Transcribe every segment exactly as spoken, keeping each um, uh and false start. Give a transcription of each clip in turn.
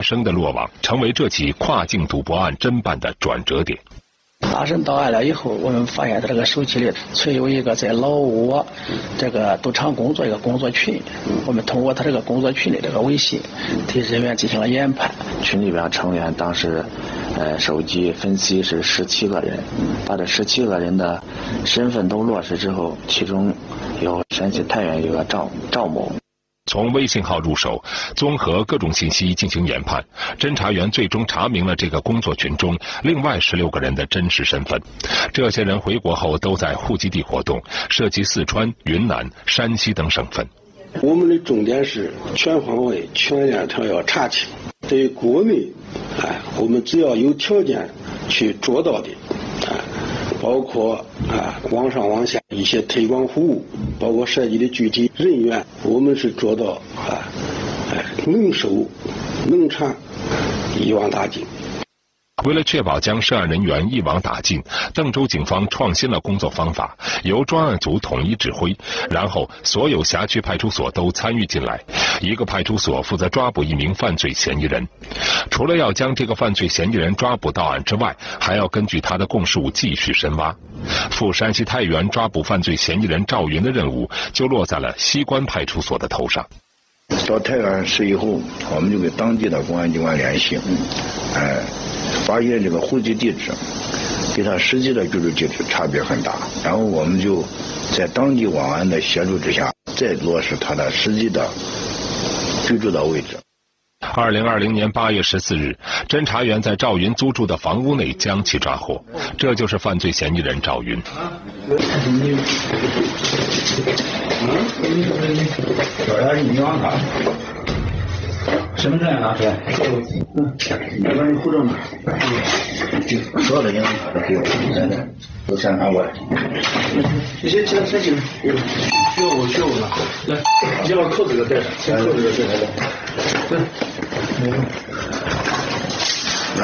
生的落网，成为这起跨境赌博案侦办的转折点。 发生到案了以后，我们发现这个手机里存有一个在老挝这个赌场工作一个工作群，我们通过他这个工作群的这个微信，对人员进行了研判。 群里边成员当时，呃，手机分析是十七个人，把这十七个人的身份都落实之后，其中有山西太原一个赵赵某。 从微信号入手，综合各种信息进行研判，侦查员最终查明了这个工作群中另外十六个人的真实身份。这些人回国后都在户籍地活动，涉及四川、云南、山西等省份。 我们的重点是全方位、全链条要查清。对于国内，哎，我们只要有条件去做到的，哎，包括啊网上网下一些推广服务，包括涉及的具体人员，我们是做到啊，哎能收能查，一网打尽。 为了确保将涉案人员一网打尽，邓州警方创新了工作方法，由专案组统一指挥，然后所有辖区派出所都参与进来，一个派出所负责抓捕一名犯罪嫌疑人。除了要将这个犯罪嫌疑人抓捕到案之外，还要根据他的供述继续深挖。赴山西太原抓捕犯罪嫌疑人赵云的任务就落在了西关派出所的头上。 到太原市以后，我们就跟当地的公安机关联系，哎、呃，发现这个户籍地址跟他实际的居住地址差别很大，然后我们就在当地网安的协助之下，再落实他的实际的居住的位置。 二零二零年八月十四日，侦查员在赵云租住的房屋内将其抓获，这就是犯罪嫌疑人赵云。 主要是银行卡、身份证拿出来，嗯，要不然你护照呢？ 所有的银行卡都给我，现在都检查过来。 你先先先行，需要我需要我拿，来，你先把扣子给带上，先扣子给带上，对， 来，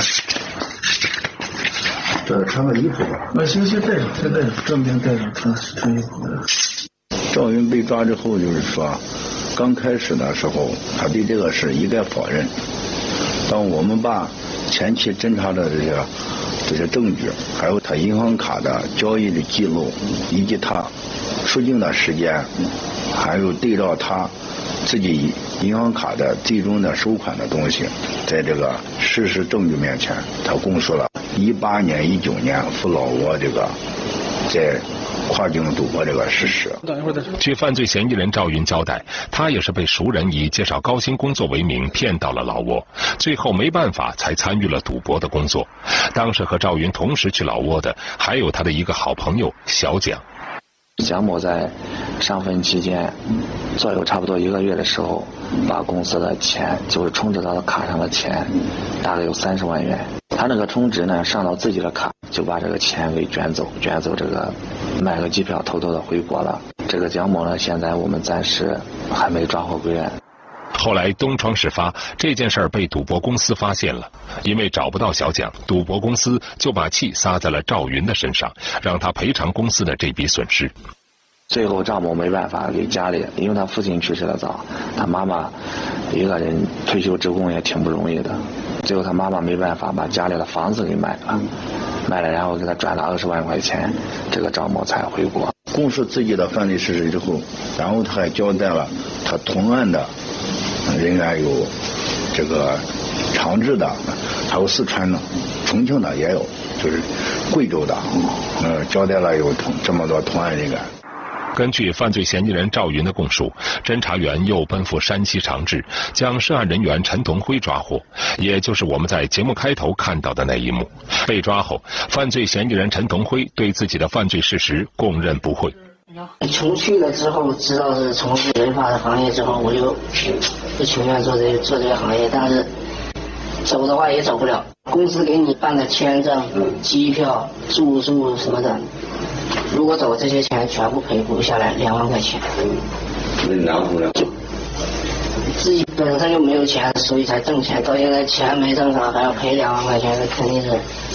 这穿个衣服吧。 那行，先带上，先带上，正面带上，穿穿衣服。 赵云被抓之后，就是说，刚开始的时候，他对这个事一概否认。当我们把前期侦查的这些这些证据，还有他银行卡的交易的记录，以及他出境的时间，还有对照他自己银行卡的最终的收款的东西，在这个事实证据面前，他供述了一八年、一九年赴老挝这个在跨境赌博这个事实。 据犯罪嫌疑人赵云交代，他也是被熟人以介绍高薪工作为名骗到了老挝，最后没办法才参与了赌博的工作。当时和赵云同时去老挝的还有他的一个好朋友小蒋。 蒋某在上分期间左右差不多一个月的时候，把公司的钱，就是充值到的卡上的钱，大概有三十万元。他那个充值呢上到自己的卡，就把这个钱给卷走，卷走这个买个机票偷偷的回国了。这个蒋某呢，现在我们暂时还没抓获归案。 后来东窗事发，这件事儿被赌博公司发现了，因为找不到小蒋，赌博公司就把气撒在了赵云的身上，让他赔偿公司的这笔损失。 最后赵某没办法，给家里，因为他父亲去世的早，他妈妈一个人退休职工也挺不容易的。最后他妈妈没办法，把家里的房子给卖了，卖了然后给他转了二十万块钱，这个赵某才回国。 供述自己的犯罪事实之后，然后他还交代了他同案的人员有这个长治的，还有四川的、重庆的也有，就是贵州的，呃，交代了有同这么多同案人员。 根据犯罪嫌疑人赵云的供述，侦查员又奔赴山西长治，将涉案人员陈同辉抓获，也就是我们在节目开头看到的那一幕。被抓后，犯罪嫌疑人陈同辉对自己的犯罪事实供认不讳。 从去了之后，知道是从事违法的行业之后，我就不情愿做这做这个行业，但是走的话也走不了。公司给你办的签证、机票、住宿什么的，如果走这些钱全部赔不下来两万块钱。 那你拿不了？ 自己本身就没有钱，所以才挣钱。到现在钱没挣上，还要赔两万块钱，这肯定是。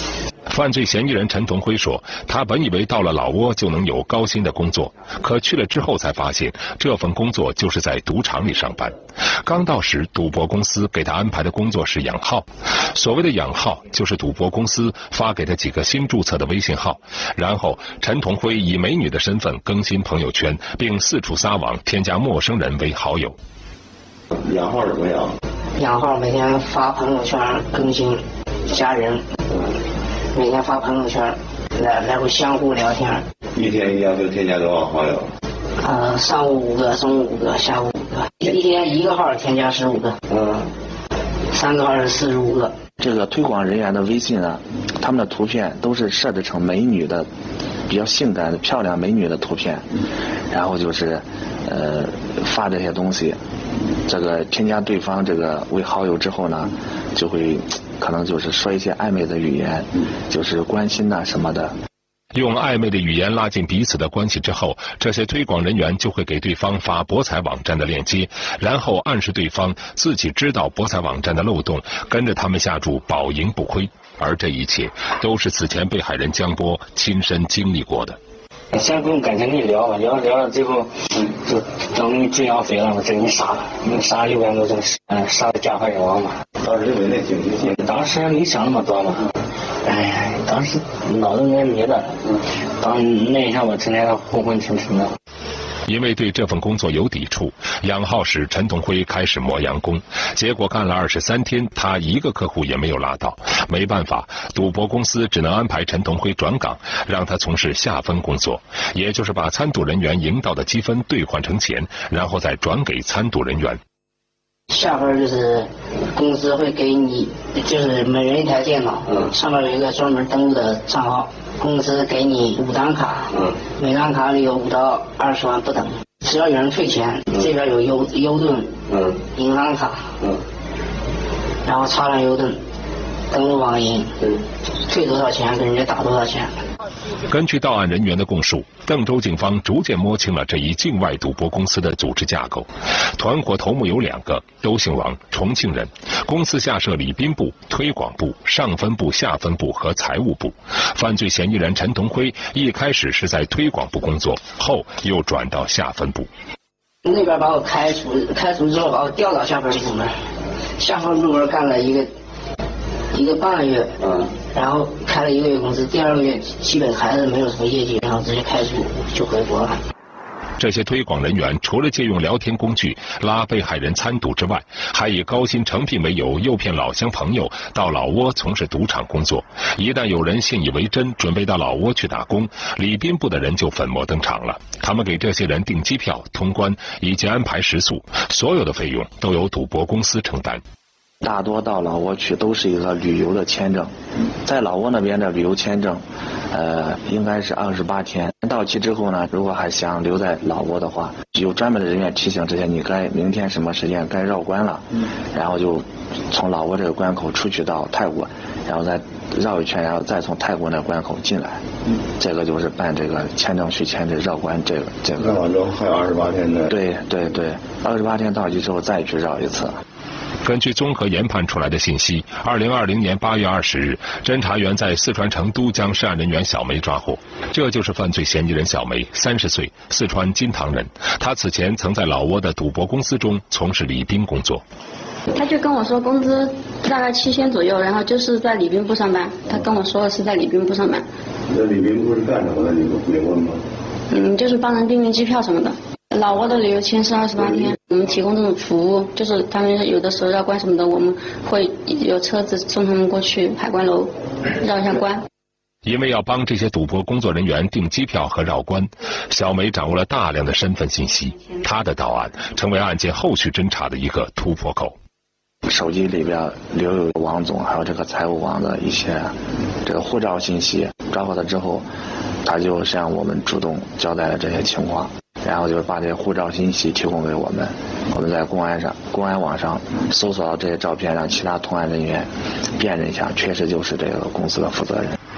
犯罪嫌疑人陈同辉说，他本以为到了老挝就能有高薪的工作，可去了之后才发现，这份工作就是在赌场里上班。刚到时，赌博公司给他安排的工作是养号，所谓的养号就是赌博公司发给他几个新注册的微信号，然后陈同辉以美女的身份更新朋友圈，并四处撒网添加陌生人为好友。 养号怎么样？ 养号每天发朋友圈更新家人，每天发朋友圈来来回相互聊天。 一天要求添加多少好友？ 呃，上午五个，中午五个，下午五个，一天一个号添加十五个，嗯，三个号是四十五个。 这个推广人员的微信呢，他们的图片都是设置成美女的，比较性感的漂亮美女的图片，然后就是呃发这些东西，这个添加对方这个为好友之后呢，就会可能就是说一些暧昧的语言，就是关心呐、什么的。 用暧昧的语言拉近彼此的关系之后，这些推广人员就会给对方发博彩网站的链接，然后暗示对方自己知道博彩网站的漏洞，跟着他们下注保赢不亏。而这一切都是此前被害人江波亲身经历过的。 先不用感情你聊吧，聊聊了最后，嗯，就等你赡养费了嘛，这给你杀了，你杀六万多正是，嗯，杀的家破人亡嘛。 当时认为那经济性， 当时没想那么多嘛，哎，当时脑子也迷的，当那一下我成天昏昏沉沉的。 因为对这份工作有抵触，养号时陈同辉开始磨洋工，结果干了二十三天，他一个客户也没有拉到。没办法，赌博公司只能安排陈同辉转岗，让他从事下分工作，也就是把参赌人员赢到的积分兑换成钱，然后再转给参赌人员。 下分就是公司会给你，就是每人一台电脑，嗯，上面有一个专门登录的账号，公司给你五张卡，嗯，每张卡里有五到二十万不等，只要有人退钱，嗯、这边有优优盾，嗯，银行卡，嗯，然后插上优盾，登录网银，嗯，退多少钱给人家打多少钱。 根据到案人员的供述，邓州警方逐渐摸清了这一境外赌博公司的组织架构。团伙头目有两个，都姓王，重庆人。公司下设礼宾部、推广部、上分部、下分部和财务部。犯罪嫌疑人陈同辉一开始是在推广部工作，后又转到下分部。 那边把我开除，开除之后把我调到下分部门，下分部门干了一个一个半月，嗯，然后开了一个月工资，第二个月基本还是没有什么业绩，然后直接开除就回国了。 这些推广人员除了借用聊天工具拉被害人参赌之外，还以高薪成聘为由诱骗老乡朋友到老挝从事赌场工作。一旦有人信以为真，准备到老挝去打工，礼宾部的人就粉墨登场了。他们给这些人订机票、通关以及安排食宿，所有的费用都由赌博公司承担。 大多到老挝去都是一个旅游的签证，在老挝那边的旅游签证，呃，应该是二十八天。到期之后呢，如果还想留在老挝的话，有专门的人员提醒这些你该明天什么时间该绕关了，然后就从老挝这个关口出去到泰国，然后再绕一圈，然后再从泰国那关口进来。这个就是办这个签证续签这绕关这个这个。 绕完之后还有二十八天的。 对对对，二十八天到期之后再去绕一次。 根据综合研判出来的信息，二零二零年八月二十日，侦查员在四川成都将涉案人员小梅抓获。这就是犯罪嫌疑人小梅，三十岁，四川金堂人。她此前曾在老挝的赌博公司中从事礼宾工作。 他就跟我说工资大概七千左右，然后就是在礼宾部上班。他跟我说的是在礼宾部上班。 那礼宾部是干什么的？你没问吗？ 嗯，就是帮人订订机票什么的。老挝的旅游签是二十八天，我们提供这种服务，就是他们有的时候绕关什么的，我们会有车子送他们过去海关楼绕一下关。 因为要帮这些赌博工作人员订机票和绕关，小梅掌握了大量的身份信息，她的到案成为案件后续侦查的一个突破口。 手机里边留有王总还有这个财务网的一些这个护照信息，抓获他之后，他就向我们主动交代了这些情况，然后就把这些护照信息提供给我们，我们在公安上公安网上搜索到这些照片，让其他同案人员辨认一下，确实就是这个公司的负责人。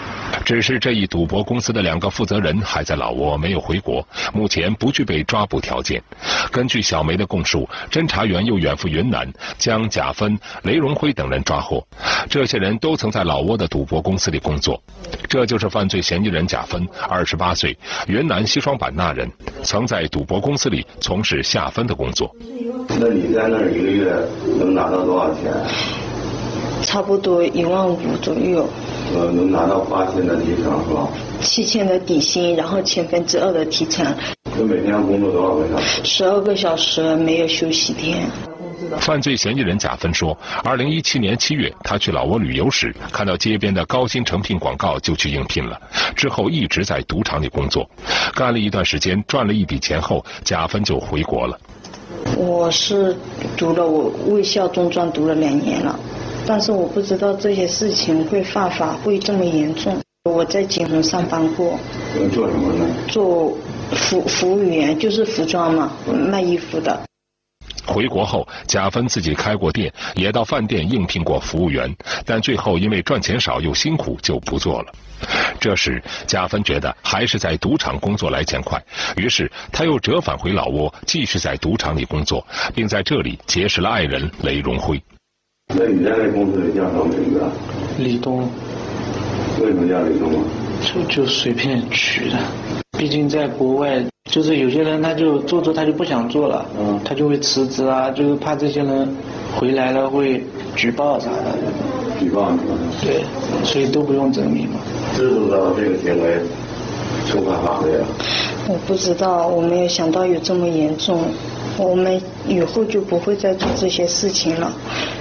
只是这一赌博公司的两个负责人还在老挝，没有回国，目前不具备抓捕条件。根据小梅的供述，侦查员又远赴云南，将贾芬、雷荣辉等人抓获。这些人都曾在老挝的赌博公司里工作。这就是犯罪嫌疑人贾芬，二十八岁，云南西双版纳人，曾在赌博公司里从事下分的工作。 那你在那儿一个月能拿到多少钱？ 差不多一万五左右。 呃，能拿到八千的提成是吧？ 七千的底薪，然后千分之二的提成。 那每天要工作多少个小时？ 十二个小时，没有休息天。 犯罪嫌疑人贾芬说，二零一七年七月，他去老挝旅游时，看到街边的高薪诚聘广告，就去应聘了。之后一直在赌场里工作，干了一段时间，赚了一笔钱后，贾芬就回国了。 我是读了，我卫校中专读了两年了，但是我不知道这些事情会犯法，会这么严重。我在锦宏上班过。 做什么呢？ 做服服务员，就是服装嘛，卖衣服的。 回国后，贾芬自己开过店，也到饭店应聘过服务员，但最后因为赚钱少又辛苦，就不做了。这时，贾芬觉得还是在赌场工作来钱快，于是他又折返回老挝，继续在赌场里工作，并在这里结识了爱人雷荣辉。 那你在这公司里叫什么名字？ 李东。 为什么叫李东啊？ 就就随便取的，毕竟在国外。就是有些人他就做做他就不想做了，嗯，他就会辞职啊，就是怕这些人回来了会举报啥的。 举报你？ 对，所以都不用证明嘛。 知不知道这个行为触犯法律啊？ 我不知道，我没有想到有这么严重，我们以后就不会再做这些事情了。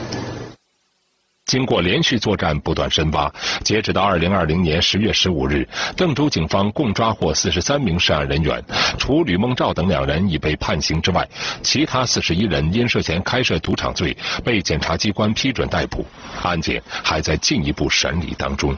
经过连续作战不断深挖，截止到二零二零年十月十五日，邓州警方共抓获四十三名涉案人员，除吕梦照等两人已被判刑之外，其他四十一人因涉嫌开设赌场罪被检察机关批准逮捕，案件还在进一步审理当中。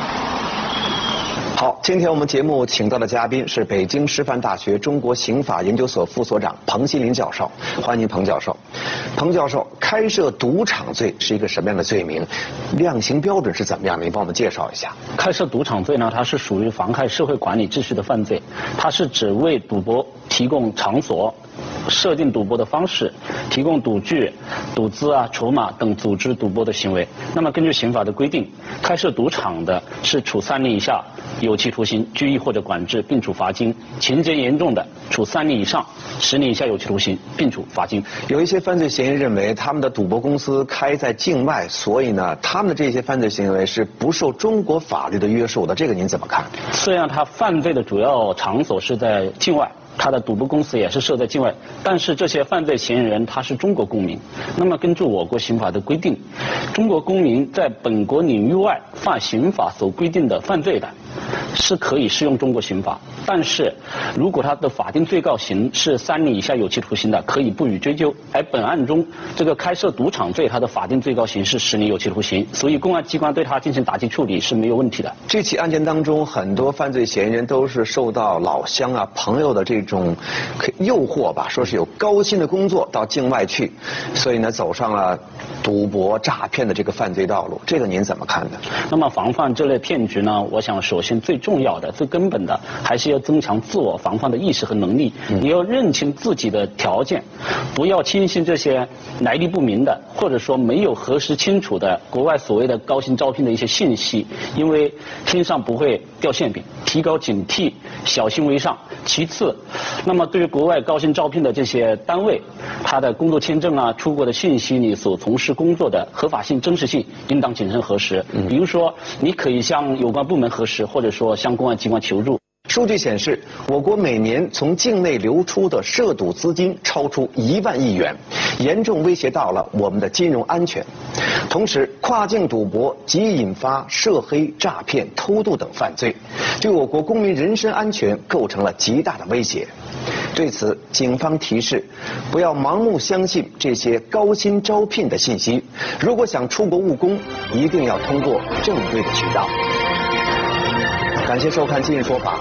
好，今天我们节目请到的嘉宾是北京师范大学中国刑法研究所副所长彭锡林教授，欢迎彭教授。彭教授，开设赌场罪是一个什么样的罪名？量刑标准是怎么样的？您帮我们介绍一下。 开设赌场罪呢，它是属于妨害社会管理秩序的犯罪，它是指为赌博提供场所、设定赌博的方式、提供赌具、赌资啊、筹码等组织赌博的行为。那么根据刑法的规定，开设赌场的是处三年以下有期徒刑、拘役或者管制，并处罚金；情节严重的，处三年以上十年以下有期徒刑，并处罚金。 有一些犯罪嫌疑人认为，他们的赌博公司开在境外，所以呢，他们的这些犯罪行为是不受中国法律的约束的。这个您怎么看？ 虽然他犯罪的主要场所是在境外，他的赌博公司也是设在境外，但是这些犯罪嫌疑人他是中国公民。那么根据我国刑法的规定，中国公民在本国领域外犯刑法所规定的犯罪的，是可以适用中国刑法。但是如果他的法定最高刑是三年以下有期徒刑的，可以不予追究。而本案中这个开设赌场罪，它的法定最高刑是十年有期徒刑，所以公安机关对他进行打击处理是没有问题的。 这起案件当中，很多犯罪嫌疑人都是受到老乡啊、朋友的这种诱惑吧，说是有高薪的工作到境外去，所以呢走上了赌博诈骗的这个犯罪道路。这个您怎么看的？ 那么防范这类骗局呢，我想首先最重要的、最根本的，还是要增强自我防范的意识和能力。嗯、你要认清自己的条件，不要轻信这些来历不明的，或者说没有核实清楚的国外所谓的高薪招聘的一些信息，因为天上不会掉馅饼，提高警惕，小心为上。其次，那么对于国外高薪招聘的这些单位，他的工作签证啊、出国的信息，你所从事工作的合法性、真实性，应当谨慎核实。嗯、比如说，你可以向有关部门核实，或者说向公安机关求助。 数据显示，我国每年从境内流出的涉赌资金超出一万亿元，严重威胁到了我们的金融安全。同时，跨境赌博即引发涉黑、诈骗、偷渡等犯罪，对我国公民人身安全构成了极大的威胁。对此，警方提示，不要盲目相信这些高薪招聘的信息。如果想出国务工，一定要通过正规的渠道。感谢收看《今日说法》。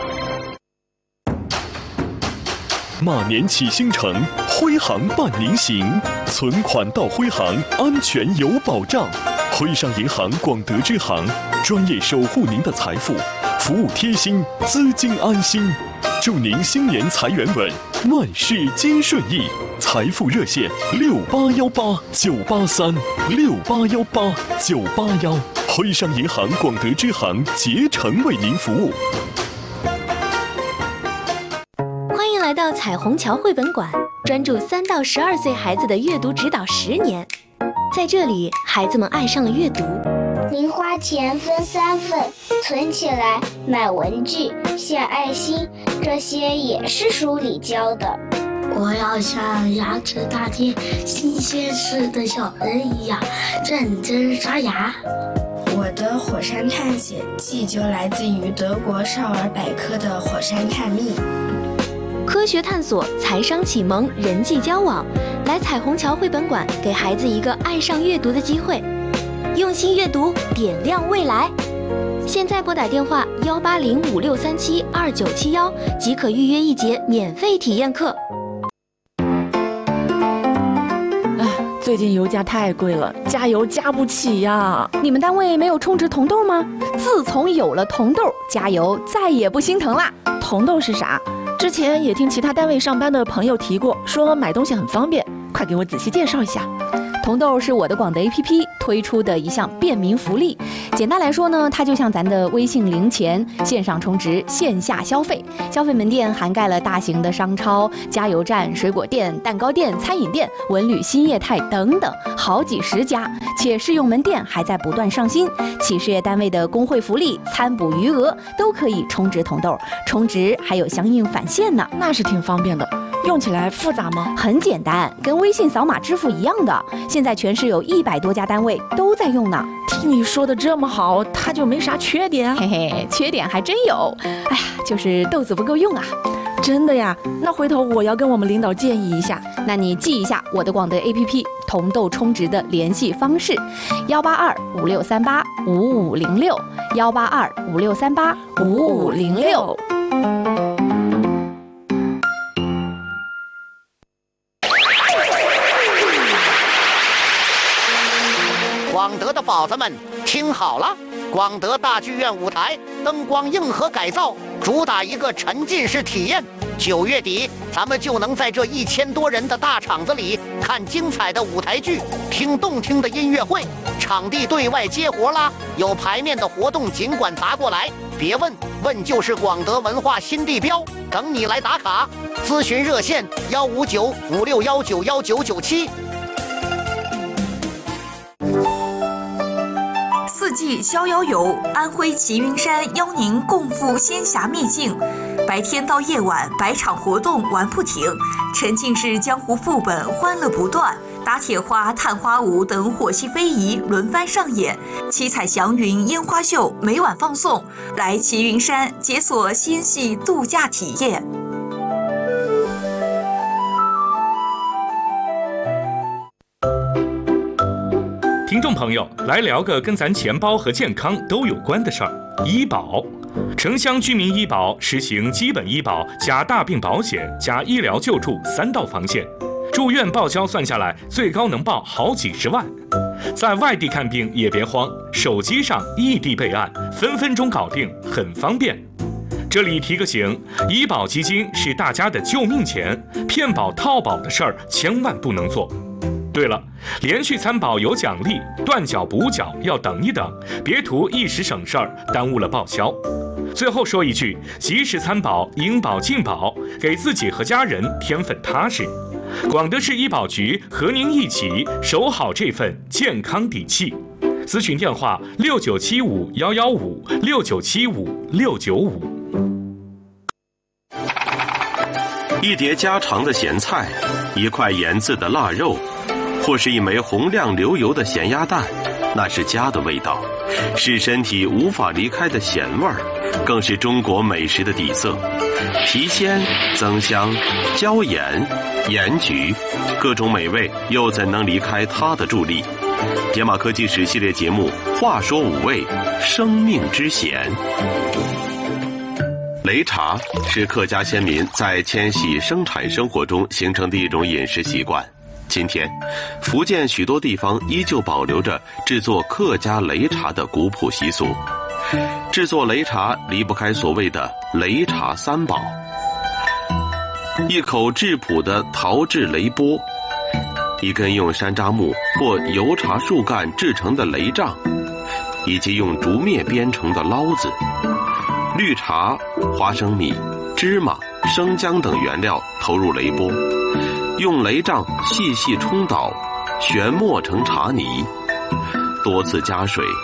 马年启星城，徽行伴您行，存款到徽行，安全有保障。徽商银行广德支行，专业守护您的财富， 服务贴心，资金安心。祝您新年财源稳，万事皆顺意。财富热线六八幺八九八三六八幺八九八幺，徽商银行广德支行竭诚为您服务。 欢迎来到彩虹桥绘本馆，专注三到十二岁孩子的阅读指导十年。在这里，孩子们爱上了阅读。 零花钱分三份，存起来买文具、献爱心，这些也是书里教的。 我要像牙齿大厅新鲜事的小人一样认真刷牙。 我的火山探险记就来自于德国少儿百科的火山探秘。 科学探索、财商启蒙、人际交往，来彩虹桥绘本馆，给孩子一个爱上阅读的机会。用心阅读，点亮未来。现在拨打电话幺八零五六三七二九七幺，即可预约一节免费体验课。 最近油价太贵了，加油加不起呀！ 你们单位没有充值铜豆吗？自从有了铜豆，加油再也不心疼啦。 铜豆是啥？之前也听其他单位上班的朋友提过，说买东西很方便，快给我仔细介绍一下。 铜豆是我的广德 A P P 推出的一项便民福利。简单来说呢，它就像咱的微信零钱，线上充值，线下消费。消费门店涵盖了大型的商超、加油站、水果店、蛋糕店、餐饮店、文旅新业态等等，好几十家。且试用门店还在不断上新，企事业单位的工会福利、餐补余额都可以充值铜豆，充值还有相应返现呢。 那是挺方便的。用起来复杂吗？ 很简单，跟微信扫码支付一样的。现在全市有一百多家单位都在用呢。 听你说的这么好，它就没啥缺点？ 嘿嘿，缺点还真有。哎呀，就是豆子不够用啊。 真的呀？那回头我要跟我们领导建议一下。 那你记一下我的广德 A P P 铜豆充值的联系方式：幺八二五六三八五五零六，幺八二五六三八五五零六。 广德的宝子们，听好了！广德大剧院舞台灯光硬核改造，主打一个沉浸式体验。九月底，咱们就能在这一千多人的大场子里看精彩的舞台剧，听动听的音乐会。场地对外接活啦，有排面的活动尽管砸过来，别问，问就是广德文化新地标，等你来打卡。咨询热线：幺五九五六幺九幺九九七。 四季逍遥游，安徽齐云山邀您共赴仙侠秘境。白天到夜晚，百场活动玩不停，沉浸式江湖副本欢乐不断，打铁花、探花舞等火系非遗轮番上演，七彩祥云烟花秀每晚放送。来齐云山解锁仙系度假体验。 听众朋友，来聊个跟咱钱包和健康都有关的事儿——医保。城乡居民医保实行基本医保加大病保险加医疗救助三道防线，住院报销算下来，最高能报好几十万。在外地看病也别慌，手机上异地备案，分分钟搞定，很方便。这里提个醒，医保基金是大家的救命钱，骗保套保的事儿千万不能做。对了，连续参保有奖励，断缴补缴要等一等，别图一时省事儿，耽误了报销。最后说一句，及时参保，应保尽保，给自己和家人添份踏实。广德市医保局和您一起守好这份健康底气。咨询电话：六九七五幺幺五六九七五六九五。 一碟家常的咸菜，一块盐渍的腊肉，或是一枚红亮流油的咸鸭蛋，那是家的味道，是身体无法离开的咸味儿，更是中国美食的底色。提鲜、增香、椒盐、盐焗，各种美味又怎能离开它的助力？野马科技史系列节目《话说五味》，生命之咸。擂茶是客家先民在迁徙生产生活中形成的一种饮食习惯。今天，福建许多地方依旧保留着制作客家擂茶的古朴习俗。 制作擂茶离不开所谓的擂茶三宝：一口质朴的陶制擂钵，一根用山楂木或油茶树干制成的擂杖，以及用竹篾编成的捞子。绿茶、花生米、芝麻、生姜等原料投入擂钵，用擂杖细细冲捣，旋磨成茶泥，多次加水